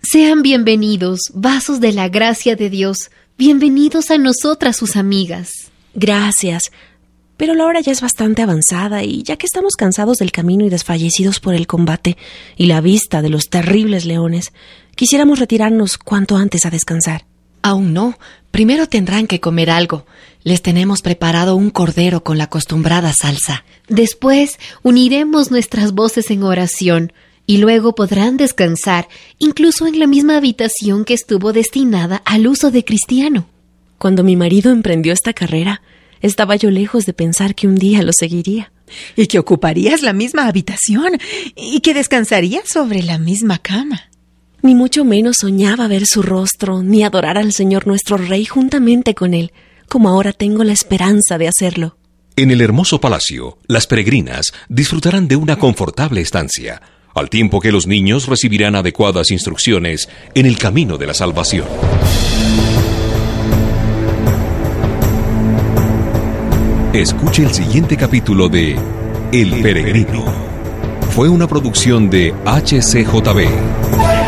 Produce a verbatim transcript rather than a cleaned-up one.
Sean bienvenidos, vasos de la gracia de Dios. Bienvenidos a nosotras, sus amigas. Gracias. Pero la hora ya es bastante avanzada y ya que estamos cansados del camino y desfallecidos por el combate y la vista de los terribles leones, quisiéramos retirarnos cuanto antes a descansar. Aún no. Primero tendrán que comer algo. Les tenemos preparado un cordero con la acostumbrada salsa. Después uniremos nuestras voces en oración y luego podrán descansar, incluso en la misma habitación que estuvo destinada al uso de Cristiano. Cuando mi marido emprendió esta carrera, estaba yo lejos de pensar que un día lo seguiría. Y que ocuparías la misma habitación y que descansarías sobre la misma cama. Ni mucho menos soñaba ver su rostro, ni adorar al Señor nuestro Rey juntamente con Él, como ahora tengo la esperanza de hacerlo. En el hermoso palacio, las peregrinas disfrutarán de una confortable estancia, al tiempo que los niños recibirán adecuadas instrucciones en el camino de la salvación. Escuche el siguiente capítulo de El Peregrino. Fue una producción de H C J B.